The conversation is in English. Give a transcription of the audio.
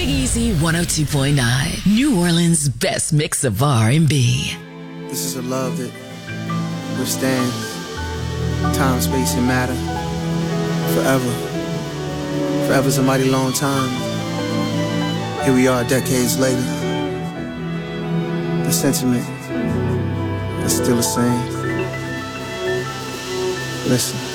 Easy 102.9, New Orleans' best mix of R&B. This is a love that withstands time, space, and matter forever. Forever's a mighty long time. Here we are decades later. The sentiment is still the same. Listen.